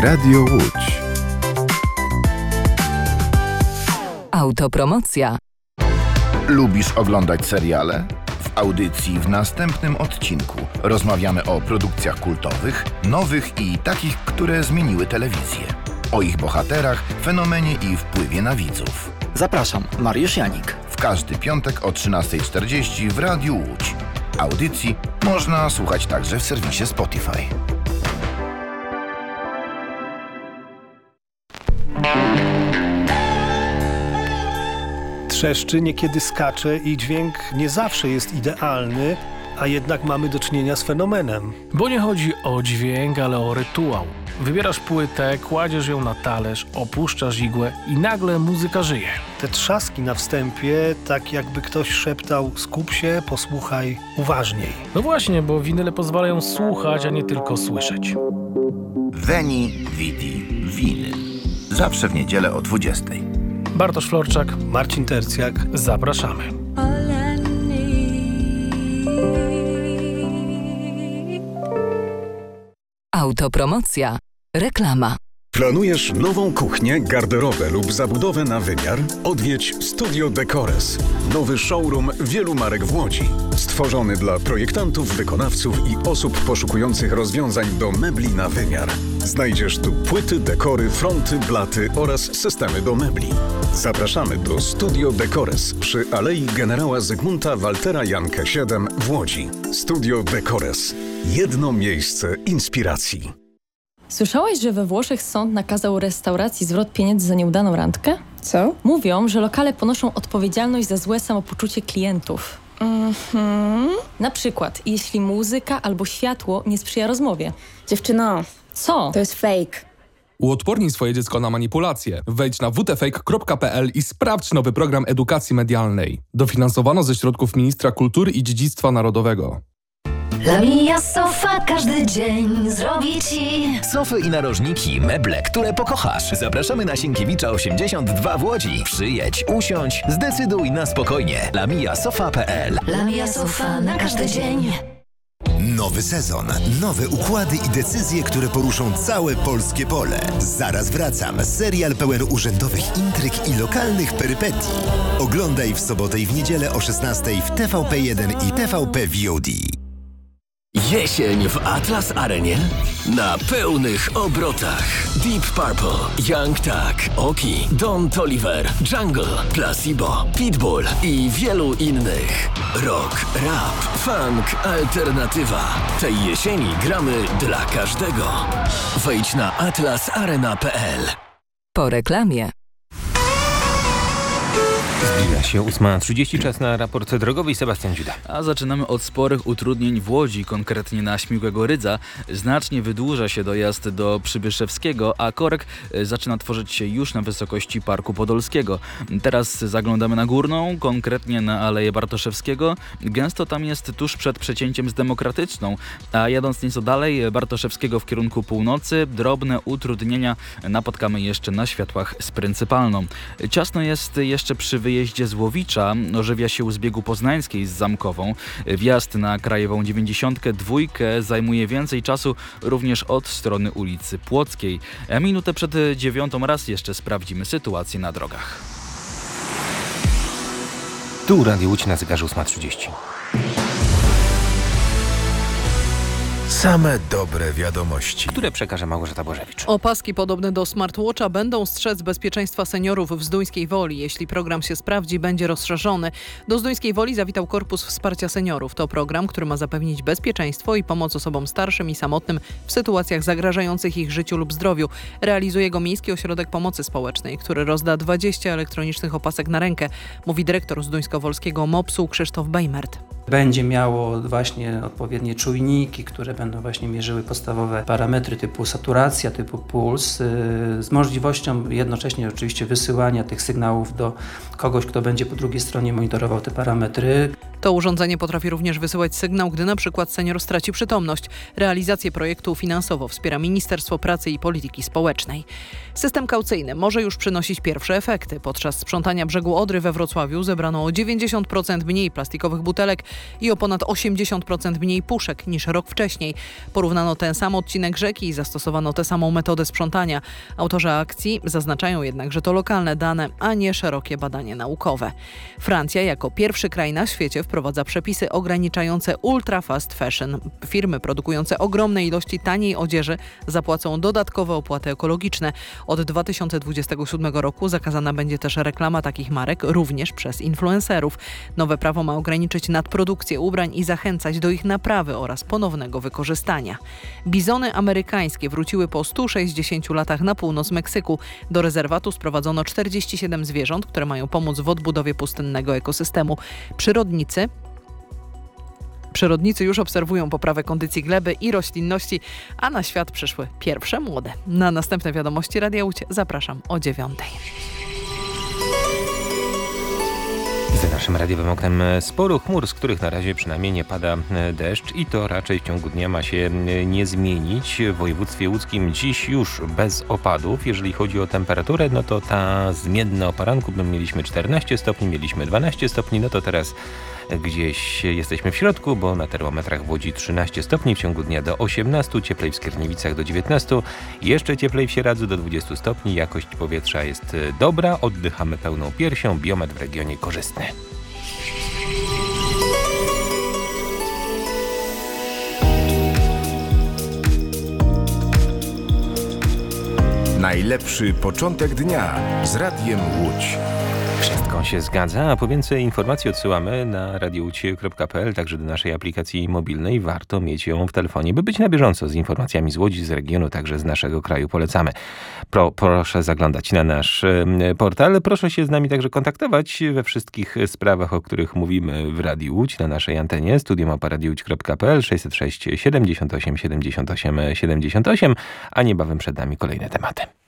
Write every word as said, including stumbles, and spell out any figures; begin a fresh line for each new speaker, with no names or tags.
Radio Łódź.
Autopromocja.
Lubisz oglądać seriale? W audycji w następnym odcinku rozmawiamy o produkcjach kultowych, nowych i takich, które zmieniły telewizję. O ich bohaterach, fenomenie i wpływie na widzów.
Zapraszam, Mariusz Janik.
W każdy piątek o trzynasta czterdzieści w Radiu Łódź. Audycji można słuchać także w serwisie Spotify.
Trzeszczy, niekiedy skacze i dźwięk nie zawsze jest idealny, a jednak mamy do czynienia z fenomenem.
Bo nie chodzi o dźwięk, ale o rytuał. Wybierasz płytę, kładziesz ją na talerz, opuszczasz igłę i nagle muzyka żyje.
Te trzaski na wstępie, tak jakby ktoś szeptał: skup się, posłuchaj uważniej.
No właśnie, bo winyle pozwalają słuchać, a nie tylko słyszeć.
Veni, Vidi, Vinyl. Zawsze w niedzielę o dwudziestej.
Bartosz Florczak,
Marcin Tercjak.
Zapraszamy.
Autopromocja. Reklama.
Planujesz nową kuchnię, garderobę lub zabudowę na wymiar? Odwiedź Studio Decores. Nowy showroom wielu marek w Łodzi. Stworzony dla projektantów, wykonawców i osób poszukujących rozwiązań do mebli na wymiar. Znajdziesz tu płyty, dekory, fronty, blaty oraz systemy do mebli. Zapraszamy do Studio Decores przy Alei Generała Zygmunta Waltera Jankę siedem w Łodzi. Studio Decores. Jedno miejsce inspiracji.
Słyszałaś, że we Włoszech sąd nakazał restauracji zwrot pieniędzy za nieudaną randkę?
Co?
Mówią, że lokale ponoszą odpowiedzialność za złe samopoczucie klientów.
Mhm.
Na przykład, jeśli muzyka albo światło nie sprzyja rozmowie.
Dziewczyno,
Co?
to jest fake.
Uodpornij swoje dziecko na manipulacje. Wejdź na w t fake kropka p l i sprawdź nowy program edukacji medialnej. Dofinansowano ze środków Ministra Kultury i Dziedzictwa Narodowego.
Lamia Sofa każdy dzień zrobi ci
sofy i narożniki, meble, które pokochasz. Zapraszamy na Sienkiewicza osiemdziesiąt dwa w Łodzi. Przyjedź, usiądź, zdecyduj na spokojnie. lamia sofa kropka p l.
Lamia Sofa na każdy dzień.
Nowy sezon, nowe układy i decyzje, które poruszą całe polskie pole. Zaraz wracam. Serial pełen urzędowych intryg i lokalnych perypetii. Oglądaj w sobotę i w niedzielę o szesnastej w T V P jeden i T V P V O D.
Jesień w Atlas Arenie na pełnych obrotach. Deep Purple, Young Thug, Oki, Don Toliver, Jungle, Placebo, Pitbull i wielu innych. Rock, rap, funk, alternatywa. Tej jesieni gramy dla każdego. Wejdź na atlas arena kropka p l.
Po reklamie.
Zbliża się ósma trzydzieści, czas na raport drogowy i Sebastian Dziuda.
A zaczynamy od sporych utrudnień w Łodzi, konkretnie na Śmigłego Rydza. Znacznie wydłuża się dojazd do Przybyszewskiego, a korek zaczyna tworzyć się już na wysokości Parku Podolskiego. Teraz zaglądamy na Górną, konkretnie na Aleję Bartoszewskiego. Gęsto tam jest tuż przed przecięciem z Demokratyczną, a jadąc nieco dalej Bartoszewskiego w kierunku północy, drobne utrudnienia napotkamy jeszcze na światłach z Pryncypalną. Ciasno jest jeszcze przy wyjeździe z Łowicza, ożywia się z biegu poznańskiej z Zamkową. Wjazd na Krajową dziewięćdziesiątkę dwa zajmuje więcej czasu również od strony ulicy Płockiej. A minutę przed dziewiątą raz jeszcze sprawdzimy sytuację na drogach.
Tu Radio Łódź na zegarze ósma trzydzieści.
Same dobre wiadomości,
które przekaże Małgorzata Bożewicz.
Opaski podobne do smartwatcha będą strzec bezpieczeństwa seniorów w Zduńskiej Woli. Jeśli program się sprawdzi, będzie rozszerzony. Do Zduńskiej Woli zawitał Korpus Wsparcia Seniorów. To program, który ma zapewnić bezpieczeństwo i pomoc osobom starszym i samotnym w sytuacjach zagrażających ich życiu lub zdrowiu. Realizuje go Miejski Ośrodek Pomocy Społecznej, który rozda dwadzieścia elektronicznych opasek na rękę, mówi dyrektor Zduńskowolskiego mopsu Krzysztof Bejmert.
Będzie miało właśnie odpowiednie czujniki, które będą właśnie mierzyły podstawowe parametry typu saturacja, typu puls, z możliwością jednocześnie oczywiście wysyłania tych sygnałów do kogoś, kto będzie po drugiej stronie monitorował te parametry.
To urządzenie potrafi również wysyłać sygnał, gdy na przykład senior straci przytomność. Realizację projektu finansowo wspiera Ministerstwo Pracy i Polityki Społecznej. System kaucyjny może już przynosić pierwsze efekty. Podczas sprzątania brzegu Odry we Wrocławiu zebrano o dziewięćdziesiąt procent mniej plastikowych butelek i o ponad osiemdziesiąt procent mniej puszek niż rok wcześniej. Porównano ten sam odcinek rzeki i zastosowano tę samą metodę sprzątania. Autorzy akcji zaznaczają jednak, że to lokalne dane, a nie szerokie badanie naukowe. Francja jako pierwszy kraj na świecie wprowadza przepisy ograniczające ultra fast fashion. Firmy produkujące ogromne ilości taniej odzieży zapłacą dodatkowe opłaty ekologiczne. Od dwa tysiące dwudziestego siódmego roku zakazana będzie też reklama takich marek również przez influencerów. Nowe prawo ma ograniczyć nadprodukcję ubrań i zachęcać do ich naprawy oraz ponownego wykorzystania. Bizony amerykańskie wróciły po stu sześćdziesięciu latach na północ Meksyku. Do rezerwatu sprowadzono czterdzieści siedem zwierząt, które mają pomóc w odbudowie pustynnego ekosystemu. Przyrodnicy Przyrodnicy już obserwują poprawę kondycji gleby i roślinności, a na świat przyszły pierwsze młode. Na następne wiadomości Radia Łódź zapraszam o dziewiątej.
Za naszym radiowym oknem sporo chmur, z których na razie przynajmniej nie pada deszcz i to raczej w ciągu dnia ma się nie zmienić. W województwie łódzkim dziś już bez opadów. Jeżeli chodzi o temperaturę, no to ta zmienna o poranku, bo mieliśmy czternaście stopni, mieliśmy dwanaście stopni, no to teraz gdzieś jesteśmy w środku, bo na termometrach w Łodzi trzynaście stopni, w ciągu dnia do osiemnastu, cieplej w Skierniewicach do dziewiętnastu, jeszcze cieplej w Sieradzu do dwudziestu stopni, jakość powietrza jest dobra, oddychamy pełną piersią, biometr w regionie korzystny.
Najlepszy początek dnia z Radiem Łódź.
Wszystko się zgadza, a po więcej informacji odsyłamy na radio łódź kropka p l, także do naszej aplikacji mobilnej. Warto mieć ją w telefonie, by być na bieżąco z informacjami z Łodzi, z regionu, także z naszego kraju. Polecamy. Pro, proszę zaglądać na nasz y, portal. Proszę się z nami także kontaktować we wszystkich sprawach, o których mówimy w Radiu Łódź, na naszej antenie. studio małpa radio łódź kropka p l, sześćset sześć siedemdziesiąt osiem siedemdziesiąt osiem siedemdziesiąt osiem, a niebawem przed nami kolejne tematy.